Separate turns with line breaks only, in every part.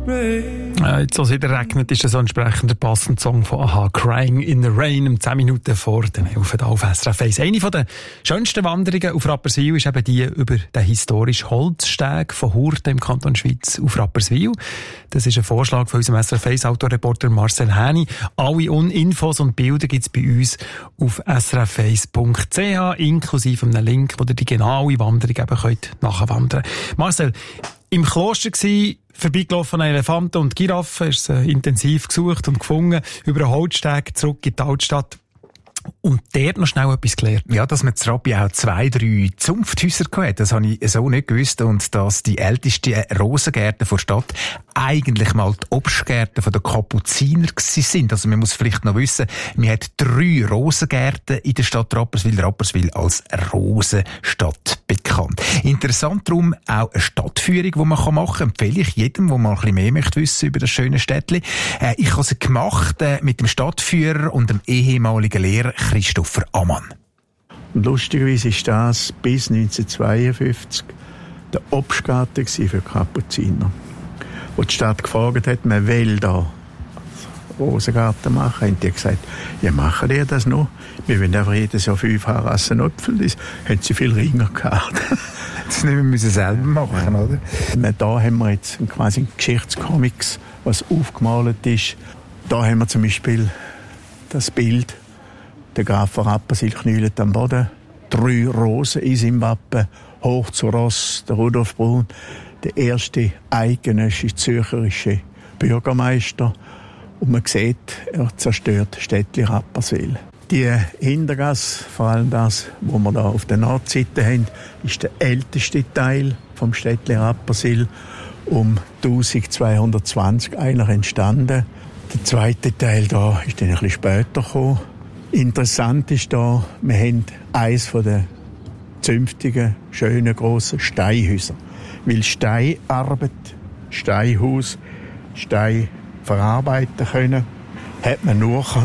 Jetzt, als es wieder regnet, ist das so entsprechend der passende Song von AHA, «Crying in the Rain», um 10 Minuten vor den 11 auf SRF 1. Eine der schönsten Wanderungen auf Rapperswil ist eben die über den historischen Holzsteg von Hurten im Kanton Schwyz auf Rapperswil. Das ist ein Vorschlag von unserem SRF 1 Autoreporter Marcel Häni. Alle Infos und Bilder gibt es bei uns auf srf1.ch, inklusive einem Link, wo ihr die genaue Wanderung eben könnt nachwandern könnt. Marcel, im Kloster gsi, vorbeigelaufen Elefanten und Giraffen, ist intensiv gesucht und gefunden, über einen Holzsteg zurück in die Altstadt. Und dort noch schnell etwas gelernt.
Ja, dass man zu Rappi auch 2-3 Zunfthäuser hatte, das habe ich so nicht gewusst. Und dass die ältesten Rosengärten der Stadt eigentlich mal die Obstgärten der Kapuziner sind. Also man muss vielleicht noch wissen, man hat 3 Rosengärten in der Stadt Rapperswil. Rapperswil als Rosenstadt bekannt. Interessant darum auch eine Stadtführung, die man machen kann. Empfehle ich jedem, der mal ein bisschen mehr möchte wissen über das schöne Städtchen. Ich habe sie gemacht mit dem Stadtführer und dem ehemaligen Lehrer Christopher Ammann.
Und lustigerweise war das bis 1952 der Obstgarten für Kapuziner. Wo die Stadt gefragt hat, man will da Rosengarten machen, haben die gesagt, ja, machen die das noch? Wir wollen einfach jedes Jahr 5 Harassen Äpfel. Das haben sie viel Ringer gehabt.
Das müssen wir selber machen, oder?
Da haben wir jetzt quasi Geschichtscomics, was aufgemalt ist. Da haben wir zum Beispiel das Bild, der Graf von Rapperswil knüllt am Boden, 3 Rosen in seinem Wappen, hoch zu Ross, der Rudolf Brun, der erste eidgenössische zürcherische Bürgermeister. Und man sieht, er zerstört Städtli Rapperswil. Die Hintergasse, vor allem das, was wir da auf der Nordseite haben, ist der älteste Teil vom Städtli Rapperswil, um 1220 eigentlich entstanden. Der zweite Teil da ist dann ein bisschen später gekommen. Interessant ist da, wir haben eines der zünftigen, schönen, grossen Steinhäuser. Weil Steinarbeit, Steinhaus, Stein verarbeiten können, haben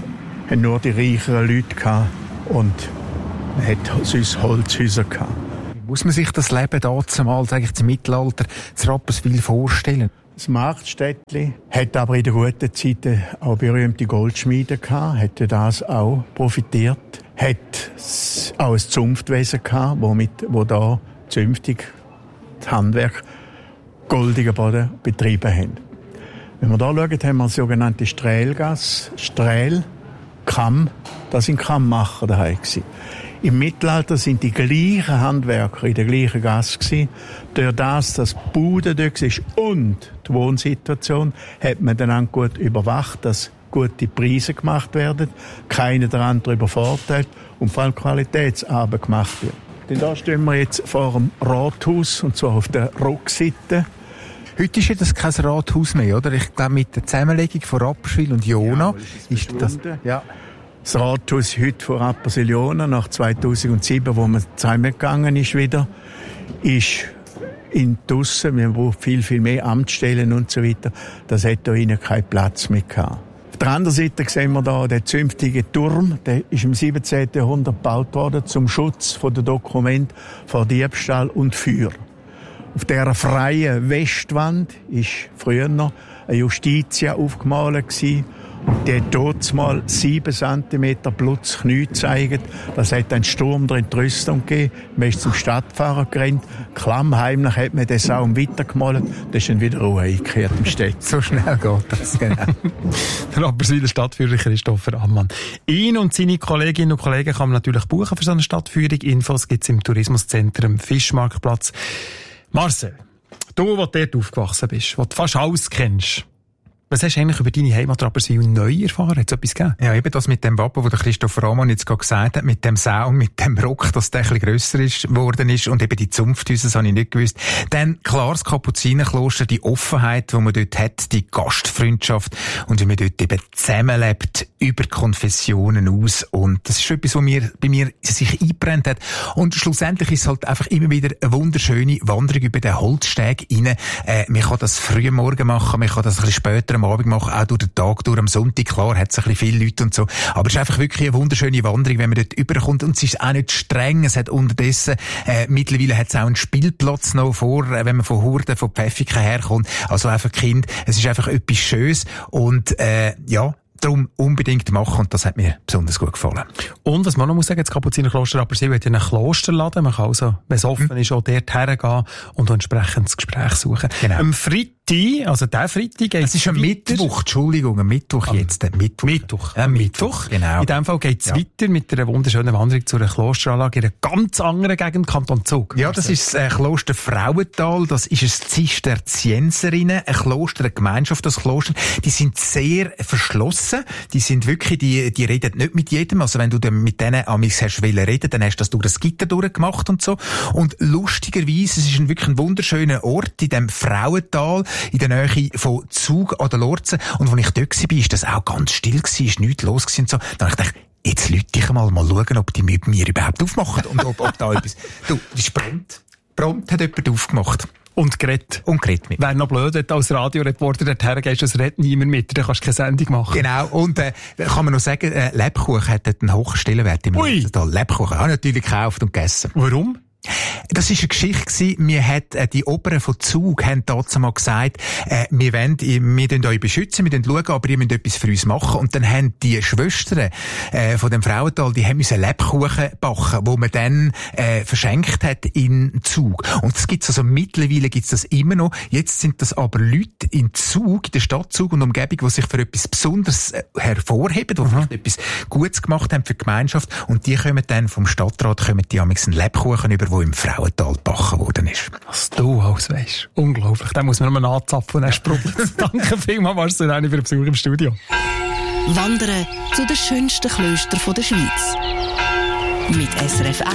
nur die reicheren Leute gehabt und man hat sonst Holzhäuser gehabt.
Wie muss man sich das Leben damals, eigentlich im Mittelalter, zu Rapperswil vorstellen?
Das Marktstädtli hat aber in den guten Zeiten auch berühmte Goldschmiede gehabt, hätte das auch profitiert, hat auch ein Zunftwesen gehabt, wo da zünftig das Handwerk goldiger Boden betrieben haben. Wenn wir da schauen, haben wir eine sogenannte Strählgasse, Strähl, Kamm, das sind Kammmacher daheim gewesen. Im Mittelalter sind die gleichen Handwerker in der gleichen Gasse gewesen. Durch das, dass die Bude dort war und die Wohnsituation, hat man dann gut überwacht, dass gute Preise gemacht werden, keiner der andere übervorteilt und vor allem Qualitätsarbeit gemacht wird. Denn da stehen wir jetzt vor dem Rathaus, und zwar auf der Rückseite.
Heute ist ja das kein Rathaus mehr, oder? Ich glaube, mit der Zusammenlegung von Rapperswil und Jona ist das...
Ja. Das Rathaus heute von Rapperswil-Jona nach 2007, wo man zusammengegangen ist wieder, ist in Tussen. Wir brauchen viel mehr Amtsstellen und so weiter. Das hat da innen keinen Platz mehr gehabt. Auf der anderen Seite sehen wir da den zünftigen Turm. Der ist im 17. Jahrhundert gebaut worden zum Schutz von den Dokumenten vor Diebstahl und Feuer. Auf dieser freien Westwand ist früher noch eine Justitia aufgemalt gewesen. Und die hat dort mal 7 cm Blut Knie gezeigt. Das hat einen Sturm drin die Rüstung gegeben. Man ist zum Stadtfahrer gerannt. Klammheimlich hat man den Saum weitergemalt. Da ist dann wieder Ruhe eingekehrt im Städtchen.
So schnell geht das, genau.
Der Rapperswiler Stadtführer Christopher Ammann. Ihn und seine Kolleginnen und Kollegen kann man natürlich buchen für so eine Stadtführung. Infos gibt es im Tourismuszentrum Fischmarktplatz. Marcel, du, der dort aufgewachsen bist, der du fast alles kennst, was hast du eigentlich über deine Heimat Rapperswil neu erfahren? Hat es etwas gegeben?
Ja, eben das mit dem Wappen, wo der Christopher Ammann jetzt gerade gesagt hat, mit dem Saum, mit dem Rock, dass der ein bisschen grösser geworden ist und eben die Zunfthäuser, das habe ich nicht gewusst. Dann, klar, das Kapuzinerkloster, die Offenheit, die man dort hat, die Gastfreundschaft und wie man dort eben zusammenlebt, über Konfessionen aus. Und das ist etwas, was bei mir sich eingebrennt hat. Und schlussendlich ist es halt einfach immer wieder eine wunderschöne Wanderung über den Holzsteg rein. Man kann das früh morgen machen, man kann das ein bisschen später am Abend mache, auch durch den Tag, durch am Sonntag. Klar, hat es ein bisschen viele Leute und so. Aber es ist einfach wirklich eine wunderschöne Wanderung, wenn man dort überkommt. Und es ist auch nicht streng. Es hat unterdessen, mittlerweile hat es auch einen Spielplatz noch vor, wenn man von Hurden, von Pfäffiken herkommt. Also einfach Kind. Es ist einfach etwas Schönes. Und, darum unbedingt machen, und das hat mir besonders gut gefallen.
Und was man noch muss sagen, das Kapuzinerkloster Rapperswil hat ja einen Klosterladen. Man kann also, wenn es offen ist, auch dort hergehen und entsprechend das Gespräch suchen.
Genau.
Am Freitag, also der Freitag geht
es ist am Mittwoch, Entschuldigung, am Mittwoch jetzt.
Mittwoch.
Mittwoch, genau.
In dem Fall geht es weiter mit einer wunderschönen Wanderung zu einer Klosteranlage in einer ganz anderen Gegend, Kanton Zug.
Ja, das ist das Kloster Frauental, das ist ein Zisterzienserinnen, ein Kloster, eine Gemeinschaft, das Kloster. Die sind sehr verschlossen, die sind wirklich, die reden nicht mit jedem, also wenn du mit denen amigs hast reden, dann hast du das durch das Gitter durchgemacht und so. Und lustigerweise, es ist wirklich ein wunderschöner Ort in dem Frauental, in der Nähe von Zug an der Lorze. Und als ich dort war, ist das auch ganz still gewesen, ist nichts los gewesen und so. Dann habe ich gedacht, jetzt lüte ich mal schauen, ob die mit mir überhaupt aufmachen und ob da etwas... Du, das ist prompt hat jemand aufgemacht.
Und geredet mit. Wäre noch blöd, wenn du als Radioreporter dorthin gehst, es redet niemand mit, dann kannst du keine Sendung machen.
Genau, und kann man noch sagen, Lebkuchen hat dort einen hohen Stellenwert im Lorzental. Lebkuchen auch natürlich gekauft und gegessen.
Warum?
Das war eine Geschichte gewesen. Mir hat die Oberen von Zug haben dazu mal gesagt, wir wollen euch beschützen, wir wollen schauen, aber ihr müsst etwas für uns machen. Und dann haben die Schwestern von dem Frauental, die haben müssen Lebkuchen backen, wo man dann verschenkt hat in Zug. Und das gibt's also mittlerweile gibt's das immer noch. Jetzt sind das aber Leute in Zug, in der Stadt Zug und Umgebung, die sich für etwas Besonderes hervorheben, die vielleicht etwas Gutes gemacht haben für die Gemeinschaft. Und die kommen dann vom Stadtrat, die amigs einen Lebkuchen über, wo im Frauental gebacken worden ist.
Was du alles weisst. Unglaublich. Da muss man nochmal anzapfen und dann sprudeln. Danke vielmals, Marcel Reini, für den Besuch im Studio.
Wandern zu den schönsten Klöstern der Schweiz. Mit SRF